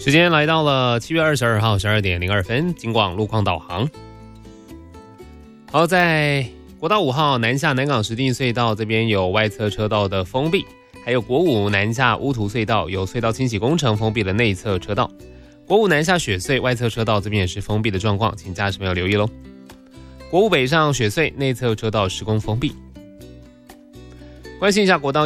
时间来到了7月22号12点02分，警广路况导航。好，在国道5号南下南港石碇隧道这边有外侧车道的封闭，还有国5南下乌涂隧道有隧道清洗工程封闭了内侧车道，国5南下雪隧外侧车道这边也是封闭的状况，请驾驶朋友留意咯。国5北上雪隧内侧车道施工封闭。关心一下国道